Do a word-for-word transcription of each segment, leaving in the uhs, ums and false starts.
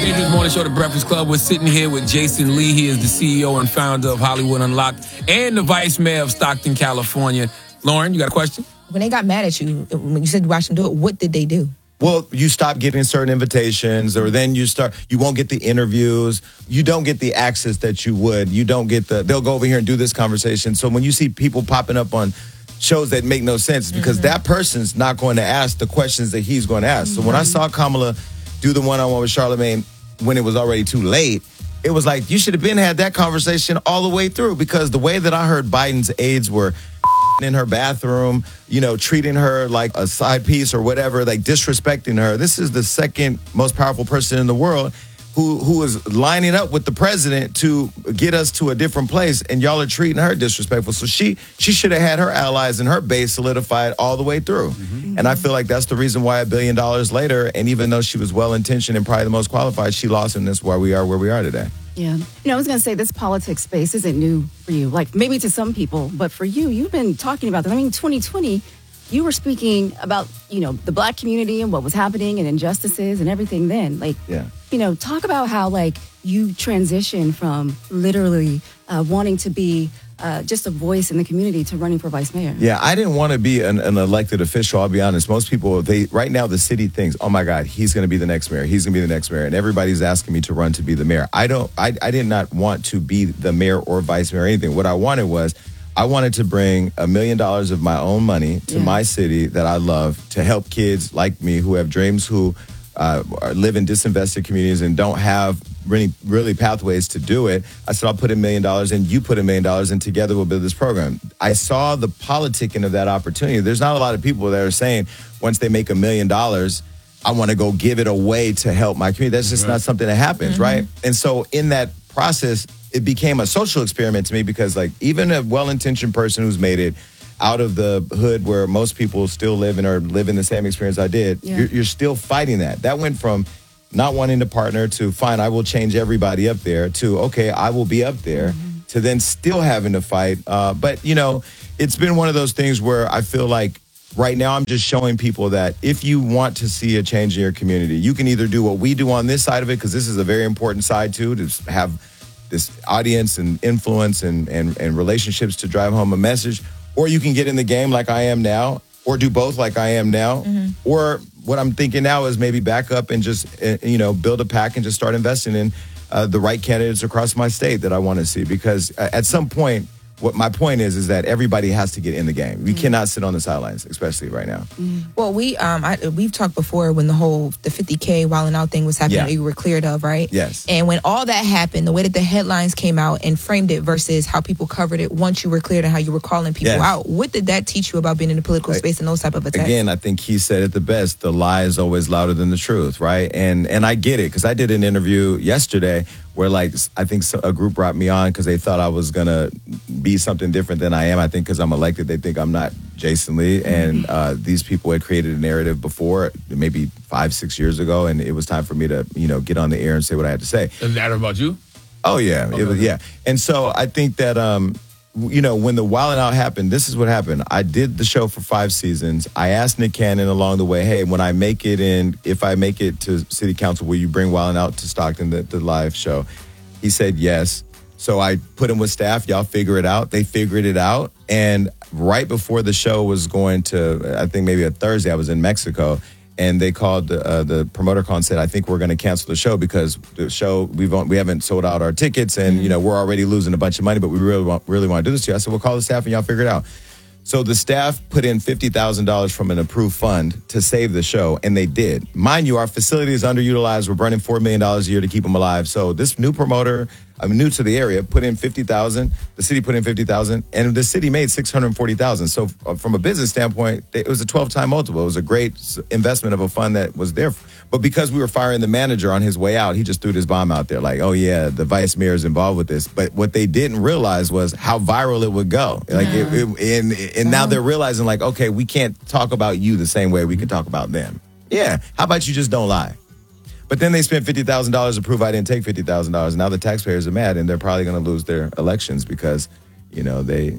Dangerous Morning Show, The Breakfast Club. We're sitting here with Jason Lee. He is the C E O and founder of Hollywood Unlocked and the vice mayor of Stockton, California. Lauren, you got a question? When they got mad at you, when you said you watched them do it, what did they do? Well, you stop getting certain invitations, or then you start, you won't get the interviews. You don't get the access that you would. You don't get the, they'll go over here and do this conversation. So when you see people popping up on shows that make no sense, it's because mm-hmm. that person's not going to ask the questions that he's going to ask. Mm-hmm. So when I saw Kamala do the one-on-one with Charlamagne when it was already too late, it was like, you should have been had that conversation all the way through, because the way that I heard Biden's aides were in her bathroom, you know, treating her like a side piece or whatever, like disrespecting her. This is the second most powerful person in the world who who is lining up with the president to get us to a different place, and y'all are treating her disrespectful. So she she should have had her allies and her base solidified all the way through. Mm-hmm. And I feel like that's the reason why a billion dollars later, and even though she was well-intentioned and probably the most qualified, she lost, and that's why we are where we are today. Yeah. You know, I was going to say this politics space isn't new for you. Like, maybe to some people, but for you, you've been talking about this. I mean, twenty twenty, you were speaking about, you know, the black community and what was happening and injustices and everything then. Like, yeah. you know, talk about how, like, you transitioned from literally uh, wanting to be uh, just a voice in the community to running for vice mayor. Yeah, I didn't want to be an, an elected official, I'll be honest. Most people, they right now, the city thinks, oh, my God, he's going to be the next mayor. He's going to be the next mayor. And everybody's asking me to run to be the mayor. I don't, I, I did not want to be the mayor or vice mayor or anything. What I wanted was, I wanted to bring a million dollars of my own money to yeah. my city that I love to help kids like me who have dreams, who uh, live in disinvested communities and don't have really, really pathways to do it. I said, I'll put a million dollars and you put a million dollars and together we'll build this program. I saw the politicking of that opportunity. There's not a lot of people that are saying once they make a million dollars, I want to go give it away to help my community. That's just right. not something that happens, mm-hmm. right? And so in that process, it became a social experiment to me, because like even a well-intentioned person who's made it out of the hood where most people still live in or live in the same experience I did, yeah. you're, you're still fighting that. That went from not wanting to partner to fine, I will change everybody up there, to okay, I will be up there, mm-hmm. to then still having to fight. Uh, but, you know, it's been one of those things where I feel like right now I'm just showing people that if you want to see a change in your community, you can either do what we do on this side of it, because this is a very important side too, to have this audience and influence and, and, and relationships to drive home a message, or you can get in the game like I am now, or do both like I am now, mm-hmm. or what I'm thinking now is maybe back up and just, you know, build a pack and just start investing in uh, the right candidates across my state that I want to see. Because at some point, what my point is, is that everybody has to get in the game. We mm-hmm. cannot sit on the sidelines, especially right now. Mm-hmm. Well, we um, I, we've talked before when the whole the fifty K wilding out thing was happening, yeah. that you were cleared of, right? Yes. And when all that happened, the way that the headlines came out and framed it versus how people covered it once you were cleared and how you were calling people yes. out, what did that teach you about being in the political space and those type of attacks? Again, I think he said it the best. The lie is always louder than the truth, right? And and I get it, because I did an interview yesterday where, like, I think a group brought me on because they thought I was going to be something different than I am. I think because I'm elected, they think I'm not Jason Lee. And uh, these people had created a narrative before, maybe five, six years ago, and it was time for me to, you know, get on the air and say what I had to say. Is that about you? Oh, yeah. Okay. It was, yeah. And so I think that, um, you know, when the Wild 'N Out happened, this is what happened. I did the show for five seasons. I asked Nick Cannon along the way, hey, when I make it in, if I make it to city council, will you bring Wild 'N Out to Stockton, the, the live show? He said yes. So I put him with staff. Y'all figure it out. They figured it out. And right before the show was going to, I think maybe a Thursday, I was in Mexico. And they called the, uh, the promoter call and said, I think we're going to cancel the show because the show, we've we haven't sold out our tickets, and mm-hmm. you know, we're already losing a bunch of money, but we really want, really want to do this to you. I said, well, call the staff and y'all figure it out. So the staff put in fifty thousand dollars from an approved fund to save the show, and they did. Mind you, our facility is underutilized. We're burning four million dollars a year to keep them alive. So this new promoter, I'm new to the area, put in fifty thousand dollars. The city put in fifty thousand dollars, and the city made six hundred forty thousand dollars. So from a business standpoint, it was a twelve-time multiple. It was a great investment of a fund that was there. But because we were firing the manager on his way out, he just threw this bomb out there like, oh, yeah, the vice mayor is involved with this. But what they didn't realize was how viral it would go. Like, yeah. it, it, and, and now they're realizing, like, okay, we can't talk about you the same way we can talk about them. Yeah, how about you just don't lie? But then they spent fifty thousand dollars to prove I didn't take fifty thousand dollars. Now the taxpayers are mad, and they're probably going to lose their elections because, you know, they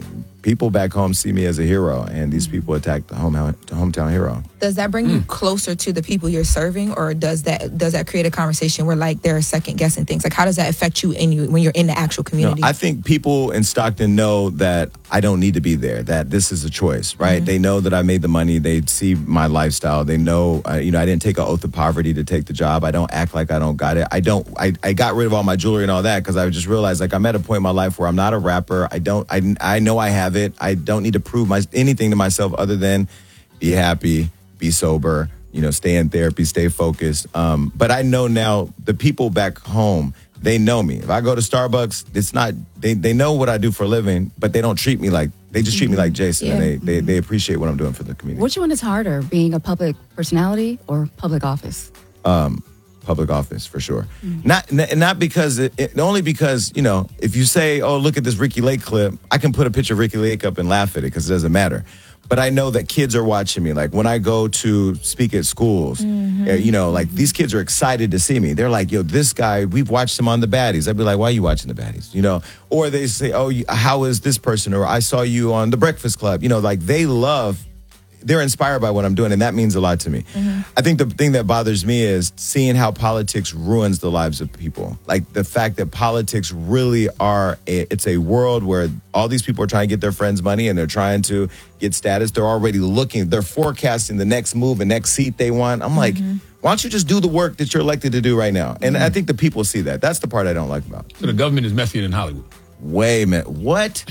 people back home see me as a hero, and these people attacked the home, hometown hero. Does that bring mm. you closer to the people you're serving, or does that does that create a conversation where like they're second guessing things? Like, how does that affect you in you when you're in the actual community? No, I think people in Stockton know that I don't need to be there, that this is a choice, right? Mm-hmm. They know that I made the money. They see my lifestyle. They know, uh, you know, I didn't take an oath of poverty to take the job. I don't act like I don't got it. I don't. I, I got rid of all my jewelry and all that because I just realized, like, I'm at a point in my life where I'm not a rapper. I don't. I I know I have it. I don't need to prove my anything to myself other than be happy, be sober, you know, stay in therapy, stay focused. Um, but I know now the people back home, they know me. If I go to Starbucks, it's not, they, they know what I do for a living, but they don't treat me like, they just treat me like Jason, yeah. and they, they, they appreciate what I'm doing for the community. Which one is harder, being a public personality or public office? Um, public office, for sure. Mm-hmm. Not not because, it, it, only because, you know, if you say, oh, look at this Ricky Lake clip, I can put a picture of Ricky Lake up and laugh at it because it doesn't matter. But I know that kids are watching me. Like when I go to speak at schools, mm-hmm. you know, like these kids are excited to see me. They're like, yo, this guy, we've watched him on The Baddies. I'd be like, why are you watching The Baddies? You know, or they say, oh, how is this person? Or I saw you on The Breakfast Club. You know, like they love, they're inspired by what I'm doing. And that means a lot to me. Mm-hmm. I think the thing that bothers me is seeing how politics ruins the lives of people. Like the fact that politics really are, a, it's a world where all these people are trying to get their friends' money and they're trying to get status. They're already looking, they're forecasting the next move, the next seat they want. I'm like, mm-hmm. why don't you just do the work that you're elected to do right now? And mm-hmm. I think the people see that. That's the part I don't like about it. So the government is messier than Hollywood. Wait a minute. What?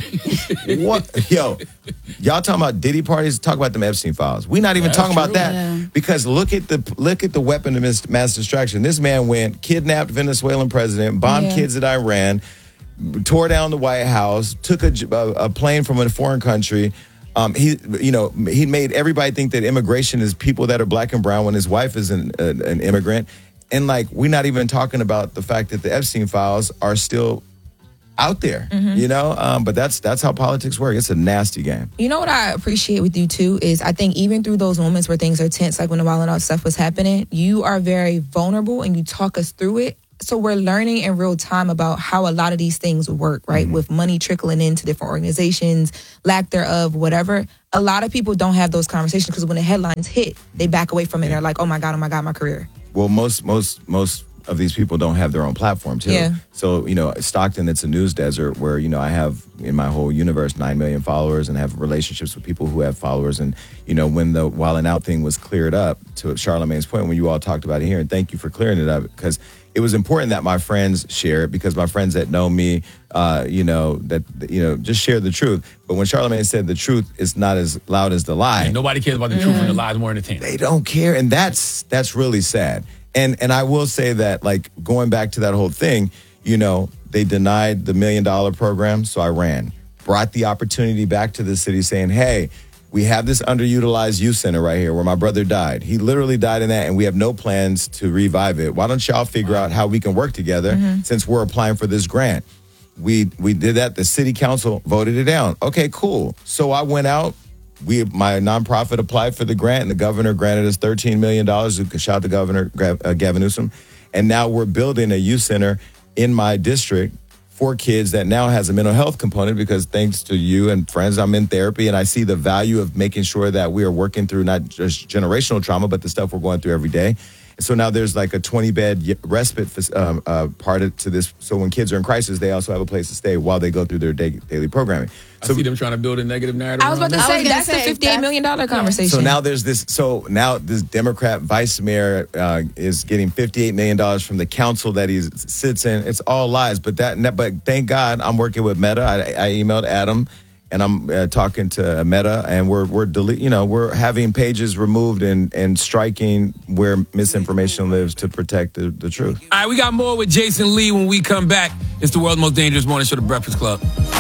What? Yo, y'all talking about Diddy parties? Talk about them Epstein files. We're not even yeah, talking about true. that yeah. because look at the look at the weapon of mass destruction. This man went, kidnapped Venezuelan president, bombed yeah. kids at Iran, tore down the White House, took a, a, a plane from a foreign country. Um, he, you know, he made everybody think that immigration is people that are black and brown when his wife is an, uh, an immigrant. And like, we're not even talking about the fact that the Epstein files are still out there, mm-hmm. you know, um, but that's that's how politics work. It's a nasty game. You know what I appreciate with you too is I think even through those moments where things are tense, like when the Wild 'N Out stuff was happening, you are very vulnerable and you talk us through it. So we're learning in real time about how a lot of these things work, right? Mm-hmm. With money trickling into different organizations, lack thereof, whatever. A lot of people don't have those conversations because when the headlines hit, they back away from it. And they're like, oh my God, oh my God, my career. Well, most most most. of these people don't have their own platform too. Yeah. So, you know, Stockton, it's a news desert where, you know, I have in my whole universe nine million followers and have relationships with people who have followers. And, you know, when the Wild 'N Out thing was cleared up, to Charlamagne's point, when you all talked about it here, and thank you for clearing it up, because it was important that my friends share it, because my friends that know me, uh, you know, that, you know, just share the truth. But when Charlamagne said the truth is not as loud as the lie. And nobody cares about the mm-hmm. truth and the lies more entertaining. They don't care. And that's that's really sad. And and I will say that, like, going back to that whole thing, you know, they denied the million dollar program, so I ran. Brought the opportunity back to the city saying, hey, we have this underutilized youth center right here where my brother died. He literally died in that, and we have no plans to revive it. Why don't y'all figure out how we can work together mm-hmm. since we're applying for this grant? We we did that. The city council voted it down. Okay, cool. So I went out. We, my nonprofit applied for the grant, and the governor granted us thirteen million dollars. Shout out to Governor uh, Gavin Newsom. And now we're building a youth center in my district for kids that now has a mental health component, because thanks to you and friends, I'm in therapy, and I see the value of making sure that we are working through not just generational trauma, but the stuff we're going through every day. So now there's like a twenty bed respite um, uh, part of, to this. So when kids are in crisis, they also have a place to stay while they go through their day, daily programming. So I see them trying to build a negative narrative. I was about to say, that's say, the fifty-eight million dollars conversation. So now there's this, so now this Democrat vice mayor uh, is getting fifty-eight million dollars from the council that he sits in. It's all lies. But that, but thank God I'm working with Meta. I, I emailed Adam. And I'm uh, talking to Meta, and we're we're delete, you know, we're having pages removed and, and striking where misinformation lives to protect the, the truth. All right, we got more with Jason Lee when we come back. It's the world's most dangerous morning show, The Breakfast Club.